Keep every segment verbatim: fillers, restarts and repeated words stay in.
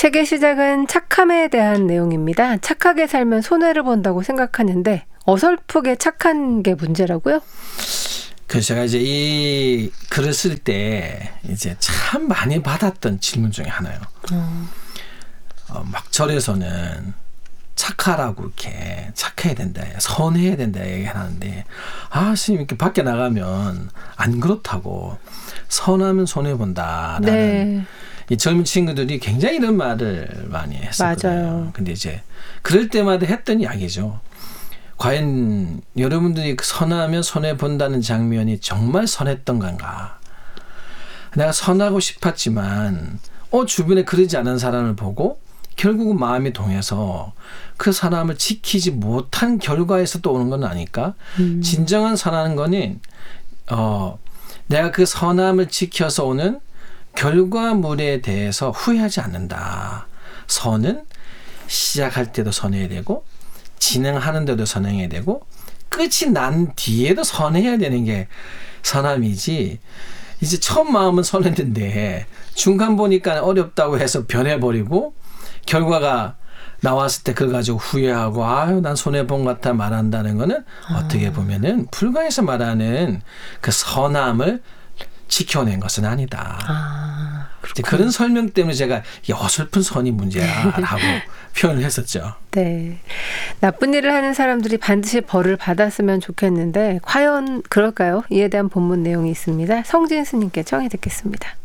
책의 시작은 착함에 대한 내용입니다. 착하게 살면 손해를 본다고 생각하는데 어설프게 착한 게 문제라고요? 그래서 제가 이제 이 글을 쓸 때 이제 참 많이 받았던 질문 중에 하나예요. 음. 어, 막 절에서는 착하라고 이렇게 착해야 된다, 선해야 된다 얘기하는데, 아, 스님 이렇게 밖에 나가면 안 그렇다고, 선하면 손해 본다라는 네. 이 젊은 친구들이 굉장히 이런 말을 많이 했었거든요. 맞아요. 근데 이제 그럴 때마다 했던 이야기죠. 과연 여러분들이 선하면 손해 본다는 장면이 정말 선했던 건가? 내가 선하고 싶었지만, 어 주변에 그러지 않은 사람을 보고 결국은 마음이 동해서 그 사람을 지키지 못한 결과에서 또 오는 건 아닐까? 음. 진정한 선하는 거는 어, 내가 그 선함을 지켜서 오는 결과물에 대해서 후회하지 않는다. 선은 시작할 때도 선해야 되고 진행하는 데도 선해야 되고 끝이 난 뒤에도 선해야 되는 게 선함이지. 이제 처음 마음은 선했는데 중간 보니까 어렵다고 해서 변해버리고 결과가 나왔을 때 그걸 가지고 후회하고 아유 난 손해본 것 같아 말한다는 거는 아. 어떻게 보면은 불가에서 말하는 그 선함을 지켜낸 것은 아니다. 아, 그런 설명 때문에 제가 이 어설픈 선이 문제야라고 표현을 했었죠. 네, 나쁜 일을 하는 사람들이 반드시 벌을 받았으면 좋겠는데 과연 그럴까요? 이에 대한 본문 내용이 있습니다. 성진 스님께 청해 듣겠습니다.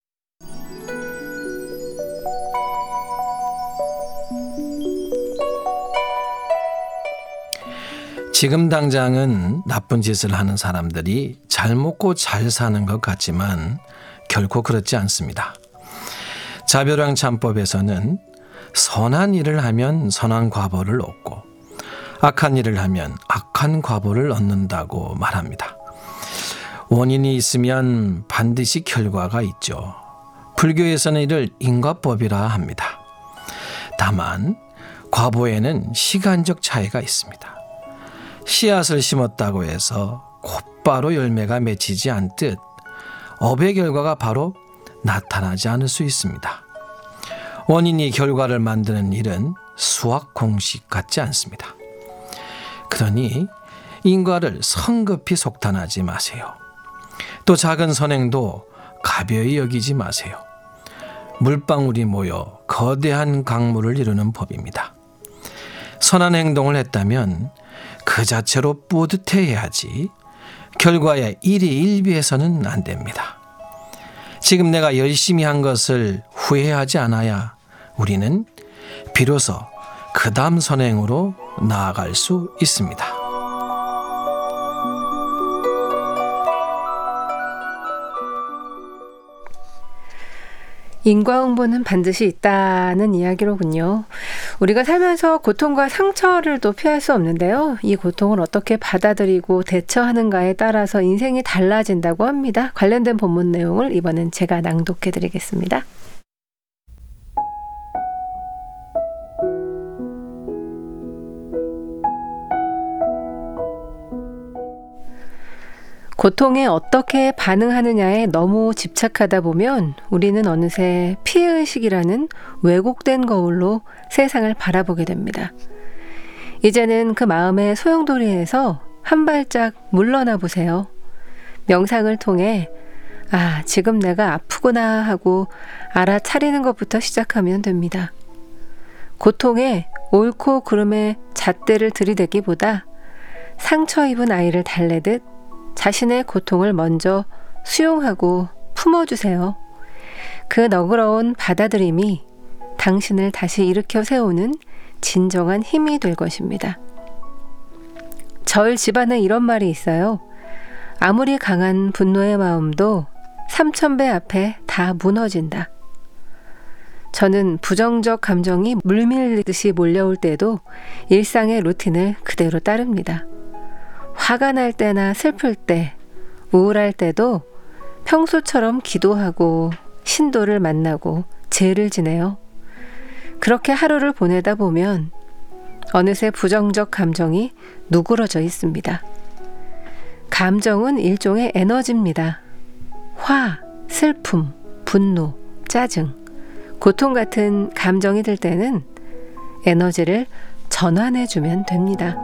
지금 당장은 나쁜 짓을 하는 사람들이 잘 먹고 잘 사는 것 같지만 결코 그렇지 않습니다. 자별왕 참법에서는 선한 일을 하면 선한 과보를 얻고 악한 일을 하면 악한 과보를 얻는다고 말합니다. 원인이 있으면 반드시 결과가 있죠. 불교에서는 이를 인과법이라 합니다. 다만 과보에는 시간적 차이가 있습니다. 씨앗을 심었다고 해서 곧바로 열매가 맺히지 않듯 업의 결과가 바로 나타나지 않을 수 있습니다. 원인이 결과를 만드는 일은 수학 공식 같지 않습니다. 그러니 인과를 성급히 속단하지 마세요. 또 작은 선행도 가벼이 여기지 마세요. 물방울이 모여 거대한 강물을 이루는 법입니다. 선한 행동을 했다면 그 자체로 뿌듯해야지 결과에 일희일비해서는 안 됩니다. 지금 내가 열심히 한 것을 후회하지 않아야 우리는 비로소 그 다음 선행으로 나아갈 수 있습니다. 인과응보는 반드시 있다는 이야기로군요. 우리가 살면서 고통과 상처를 또 피할 수 없는데요. 이 고통을 어떻게 받아들이고 대처하는가에 따라서 인생이 달라진다고 합니다. 관련된 본문 내용을 이번엔 제가 낭독해드리겠습니다. 고통에 어떻게 반응하느냐에 너무 집착하다 보면 우리는 어느새 피해의식이라는 왜곡된 거울로 세상을 바라보게 됩니다. 이제는 그 마음의 소용돌이에서 한 발짝 물러나 보세요. 명상을 통해 아, 지금 내가 아프구나 하고 알아차리는 것부터 시작하면 됩니다. 고통에 옳고 그름의 잣대를 들이대기보다 상처 입은 아이를 달래듯 자신의 고통을 먼저 수용하고 품어주세요. 그 너그러운 받아들임이 당신을 다시 일으켜 세우는 진정한 힘이 될 것입니다. 절 집안에 이런 말이 있어요. 아무리 강한 분노의 마음도 삼천 배 앞에 다 무너진다. 저는 부정적 감정이 물밀듯이 몰려올 때도 일상의 루틴을 그대로 따릅니다. 화가 날 때나 슬플 때, 우울할 때도 평소처럼 기도하고 신도를 만나고 제를 지내요. 그렇게 하루를 보내다 보면 어느새 부정적 감정이 누그러져 있습니다. 감정은 일종의 에너지입니다. 화, 슬픔, 분노, 짜증, 고통 같은 감정이 들 때는 에너지를 전환해주면 됩니다.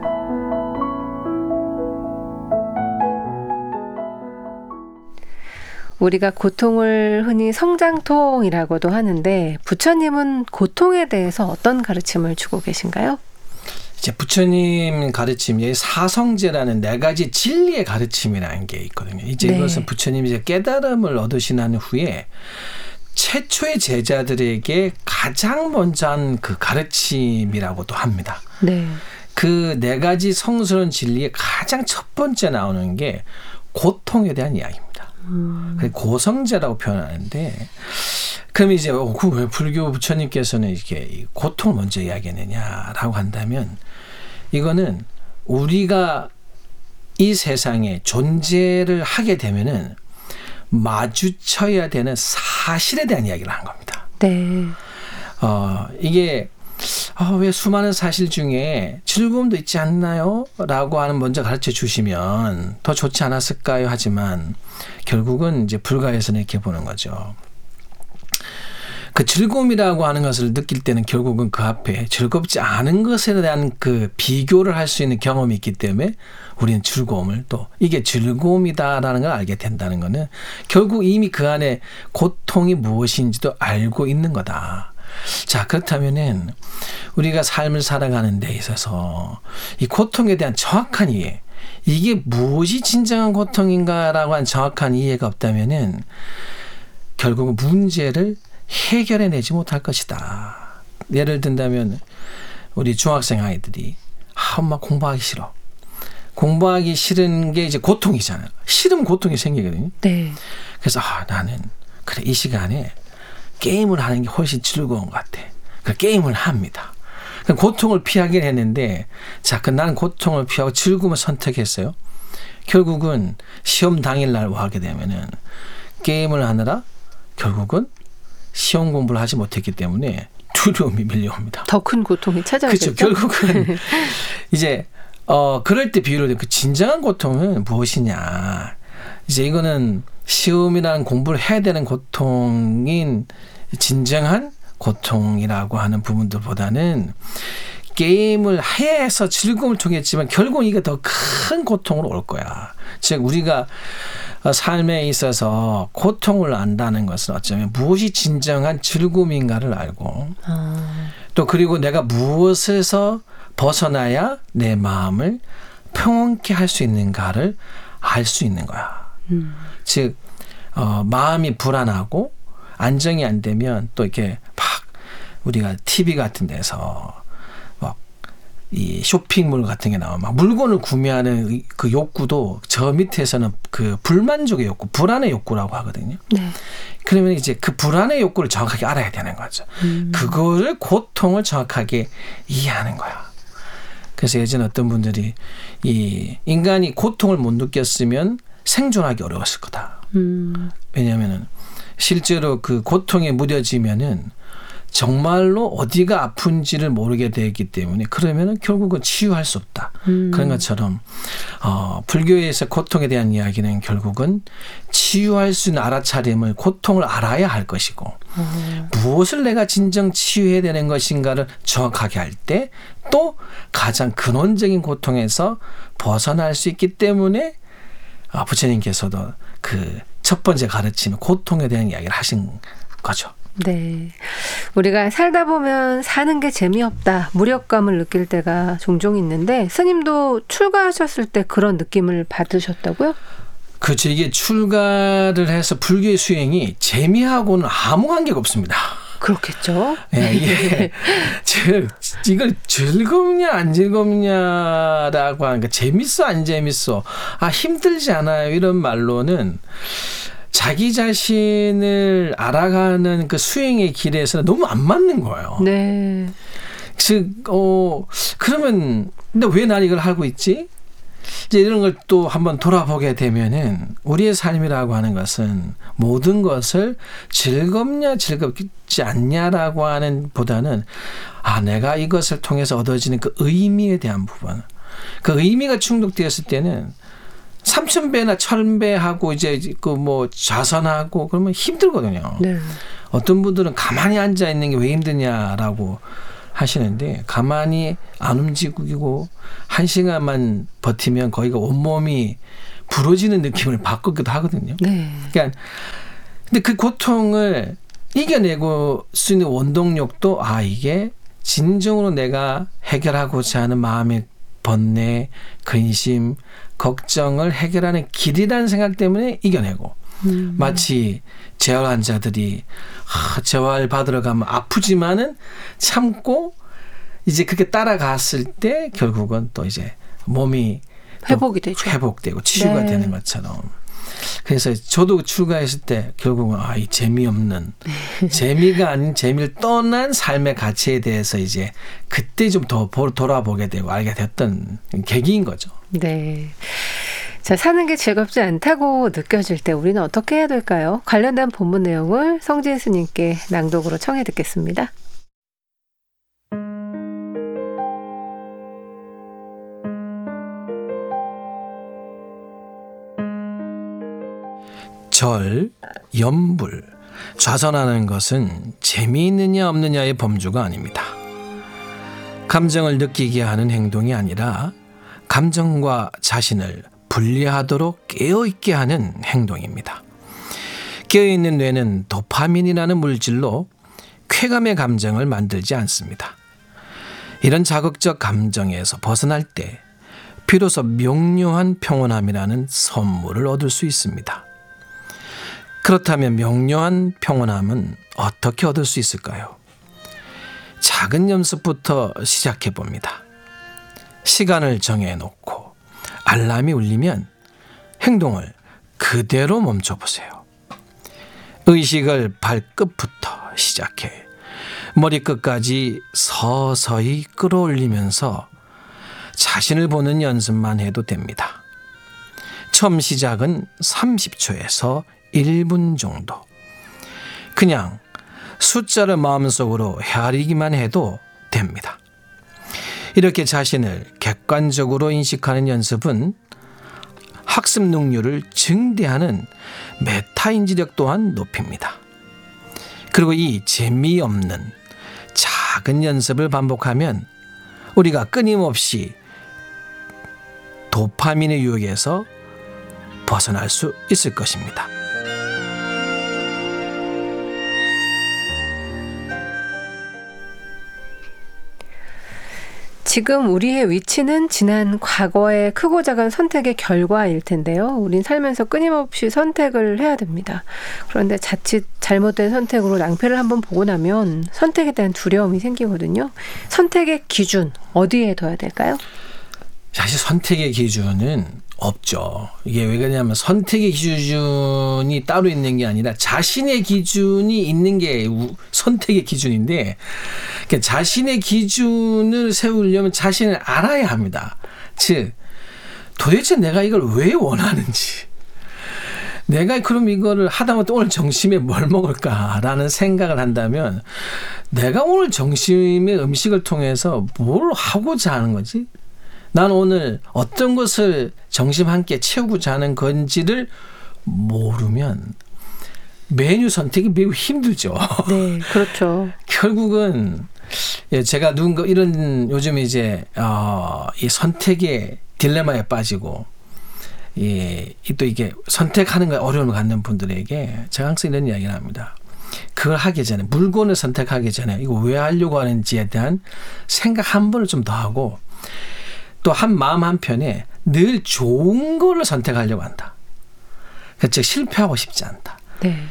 우리가 고통을 흔히 성장통이라고도 하는데 부처님은 고통에 대해서 어떤 가르침을 주고 계신가요? 이제 부처님 가르침이 사성제라는 네 가지 진리의 가르침이라는 게 있거든요. 이제 네. 이것은 부처님이 이제 깨달음을 얻으신 한 후에 최초의 제자들에게 가장 먼저 한 그 가르침이라고도 합니다. 네. 그 네 가지 성스러운 진리의 가장 첫 번째 나오는 게 고통에 대한 이야기입니다. 음. 고성제라고 표현하는데, 그럼 이제 왜 불교 부처님께서는 이렇게 고통을 먼저 이야기하느냐라고 한다면, 이거는 우리가 이 세상에 존재를 하게 되면은 마주쳐야 되는 사실에 대한 이야기를 한 겁니다. 네. 어, 이게 어, 왜 수많은 사실 중에 즐거움도 있지 않나요? 라고 하는 먼저 가르쳐 주시면 더 좋지 않았을까요? 하지만 결국은 이제 불가에서는 이렇게 보는 거죠. 그 즐거움이라고 하는 것을 느낄 때는 결국은 그 앞에 즐겁지 않은 것에 대한 그 비교를 할 수 있는 경험이 있기 때문에 우리는 즐거움을 또 이게 즐거움이다라는 걸 알게 된다는 것은 결국 이미 그 안에 고통이 무엇인지도 알고 있는 거다. 자, 그렇다면은 우리가 삶을 살아가는 데 있어서 이 고통에 대한 정확한 이해, 이게 무엇이 진정한 고통인가라고 한 정확한 이해가 없다면은 결국은 문제를 해결해내지 못할 것이다. 예를 든다면 우리 중학생 아이들이 아, 엄마 공부하기 싫어. 공부하기 싫은 게 이제 고통이잖아요. 싫으면 고통이 생기거든요. 네. 그래서 아, 나는 그래 이 시간에 게임을 하는 게 훨씬 즐거운 것 같아. 그 게임을 합니다. 고통을 피하긴 했는데, 자, 그 나는 고통을 피하고 즐거움을 선택했어요. 결국은 시험 당일날 하게 되면은 게임을 하느라 결국은 시험 공부를 하지 못했기 때문에 두려움이 밀려옵니다. 더 큰 고통이 찾아오겠죠. 그렇죠. 결국은 이제 어 그럴 때 비유를 그 진정한 고통은 무엇이냐. 이제 이거는 시험이라는 공부를 해야 되는 고통인 진정한 고통이라고 하는 부분들보다는 게임을 해서 즐거움을 통했지만 결국 이게 더 큰 고통으로 올 거야. 즉 우리가 삶에 있어서 고통을 안다는 것은 어쩌면 무엇이 진정한 즐거움인가를 알고 아. 또 그리고 내가 무엇에서 벗어나야 내 마음을 평온케 할 수 있는가를 알 수 있는 거야. 음. 즉 어, 마음이 불안하고 안정이 안 되면 또 이렇게 막 우리가 티비 같은 데서 막 이 쇼핑몰 같은 게 나오면 막 물건을 구매하는 그 욕구도 저 밑에서는 그 불만족의 욕구, 불안의 욕구라고 하거든요. 네. 그러면 이제 그 불안의 욕구를 정확하게 알아야 되는 거죠. 음. 그거를 고통을 정확하게 이해하는 거야. 그래서 예전 어떤 분들이 이 인간이 고통을 못 느꼈으면 생존하기 어려웠을 거다. 음. 왜냐하면은 실제로 그 고통에 무뎌지면은 정말로 어디가 아픈지를 모르게 되기 때문에 그러면은 결국은 치유할 수 없다. 음. 그런 것처럼 어, 불교에서 고통에 대한 이야기는 결국은 치유할 수 있는 알아차림을 고통을 알아야 할 것이고 음. 무엇을 내가 진정 치유해야 되는 것인가를 정확하게 할 때 또 가장 근원적인 고통에서 벗어날 수 있기 때문에 어, 부처님께서도 그 첫 번째 가르침은 고통에 대한 이야기를 하신 거죠. 네. 우리가 살다 보면 사는 게 재미없다, 무력감을 느낄 때가 종종 있는데 스님도 출가하셨을 때 그런 느낌을 받으셨다고요? 그렇죠. 이게 출가를 해서 불교의 수행이 재미하고는 아무 관계가 없습니다. 그렇겠죠. 네, 이게 즉 이걸 즐겁냐 안 즐겁냐라고 하는 게 재밌어 안 재밌어, 아 힘들지 않아요 이런 말로는 자기 자신을 알아가는 그 수행의 길에서는 너무 안 맞는 거예요. 네. 즉, 어, 그러면 근데 왜 난 이걸 하고 있지? 이제 이런 걸 또 한번 돌아보게 되면은 우리의 삶이라고 하는 것은 모든 것을 즐겁냐 즐겁지 않냐라고 하는 보다는 아 내가 이것을 통해서 얻어지는 그 의미에 대한 부분, 그 의미가 충족되었을 때는 삼천 배나 천 배 하고 이제 그 뭐 좌선하고 그러면 힘들거든요. 네. 어떤 분들은 가만히 앉아 있는 게 왜 힘드냐라고 하시는데 가만히 안 움직이고 한 시간만 버티면 거의가 온몸이 부러지는 느낌을 받기도 하거든요. 네. 그러니까 근데 그 고통을 이겨내고 수 있는 원동력도 아 이게 진정으로 내가 해결하고자 하는 마음의 번뇌, 근심, 걱정을 해결하는 길이라는 생각 때문에 이겨내고 음. 마치 재활 환자들이 아, 재활 받으러 가면 아프지만은 참고 이제 그렇게 따라갔을 때 결국은 또 이제 몸이 회복이 되죠. 회복되고 치유가 네. 되는 것처럼. 그래서 저도 출가했을 때 결국은 아, 이 재미없는 재미가 아닌 재미를 떠난 삶의 가치에 대해서 이제 그때 좀 더 돌아보게 되고 알게 됐던 계기인 거죠. 네. 자, 사는 게 즐겁지 않다고 느껴질 때 우리는 어떻게 해야 될까요? 관련된 본문 내용을 성진 스님께 낭독으로 청해 듣겠습니다. 절, 염불, 좌선하는 것은 재미있느냐 없느냐의 범주가 아닙니다. 감정을 느끼게 하는 행동이 아니라 감정과 자신을 분리하도록 깨어있게 하는 행동입니다. 깨어있는 뇌는 도파민이라는 물질로 쾌감의 감정을 만들지 않습니다. 이런 자극적 감정에서 벗어날 때 비로소 명료한 평온함이라는 선물을 얻을 수 있습니다. 그렇다면 명료한 평온함은 어떻게 얻을 수 있을까요? 작은 연습부터 시작해 봅니다. 시간을 정해놓고 알람이 울리면 행동을 그대로 멈춰보세요. 의식을 발끝부터 시작해 머리끝까지 서서히 끌어올리면서 자신을 보는 연습만 해도 됩니다. 처음 시작은 삼십 초에서 일 분 정도. 그냥 숫자를 마음속으로 헤아리기만 해도 됩니다. 이렇게 자신을 객관적으로 인식하는 연습은 학습 능률을 증대하는 메타인지력 또한 높입니다. 그리고 이 재미없는 작은 연습을 반복하면 우리가 끊임없이 도파민의 유혹에서 벗어날 수 있을 것입니다. 지금 우리의 위치는 지난 과거의 크고 작은 선택의 결과일 텐데요. 우린 살면서 끊임없이 선택을 해야 됩니다. 그런데 자칫 잘못된 선택으로 낭패를 한번 보고 나면 선택에 대한 두려움이 생기거든요. 선택의 기준 어디에 둬야 될까요? 사실 선택의 기준은 없죠. 이게 왜 그러냐면 선택의 기준이 따로 있는 게 아니라 자신의 기준이 있는 게 선택의 기준인데 그러니까 자신의 기준을 세우려면 자신을 알아야 합니다. 즉 도대체 내가 이걸 왜 원하는지 내가 그럼 이거를 하다못해 오늘 점심에 뭘 먹을까라는 생각을 한다면 내가 오늘 점심의 음식을 통해서 뭘 하고자 하는 거지? 난 오늘 어떤 것을 점심 한 끼 채우고자 하는 건지를 모르면 메뉴 선택이 매우 힘들죠. 네, 그렇죠. 결국은 제가 누군가 이런 요즘 이제 어, 이 선택의 딜레마에 빠지고 이, 또 이게 선택하는 거에 어려움을 갖는 분들에게 제가 항상 이런 이야기를 합니다. 그걸 하기 전에 물건을 선택하기 전에 이거 왜 하려고 하는지에 대한 생각 한 번을 좀 더 하고 또 한 마음 한편에 늘 좋은 거를 선택하려고 한다. 즉 실패하고 싶지 않다. 네.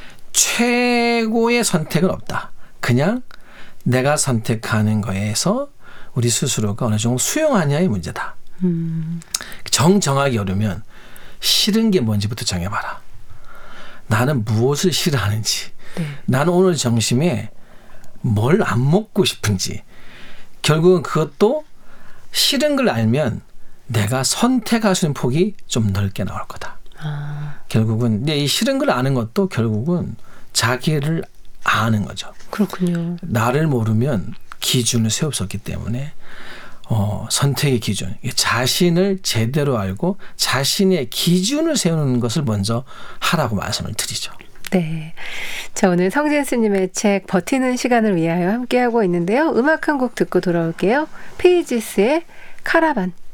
최고의 선택은 없다. 그냥 내가 선택하는 거에서 우리 스스로가 어느 정도 수용하냐의 문제다. 음. 정정하기 어려우면 싫은 게 뭔지부터 정해봐라. 나는 무엇을 싫어하는지. 네. 나는 오늘 점심에 뭘 안 먹고 싶은지. 결국은 그것도 싫은 걸 알면 내가 선택할 수 있는 폭이 좀 넓게 나올 거다. 아. 결국은 이 싫은 걸 아는 것도 결국은 자기를 아는 거죠. 그렇군요. 나를 모르면 기준을 세울 수 없기 때문에 어, 선택의 기준, 자신을 제대로 알고 자신의 기준을 세우는 것을 먼저 하라고 말씀을 드리죠. 네. 자, 오늘 성진 스님의 책 버티는 시간을 위하여 함께하고 있는데요. 음악 한 곡 듣고 돌아올게요. 페이지스의 카라반.